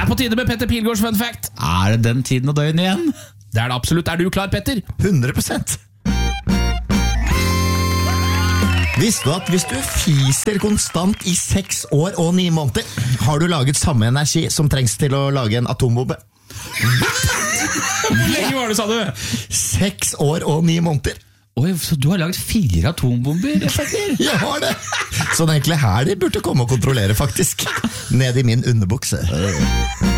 på tide med Petter Pilgaards fun fact. Er det den tiden og døgn igjen? Det er det absolutt. Er du klar, Petter? 100%. Visste du at hvis du fiser konstant i 6 år og 9 måneder, har du laget samme energi som trengs til å lage en atombombe? Hvor lenge var det, sa du? 6 år og 9 måneder. Oi, så du har laget 4 atombomber, Petter? Jeg har det. Så det er egentlig her de burde komme og kontrollere, faktisk. Ned i min underbukse.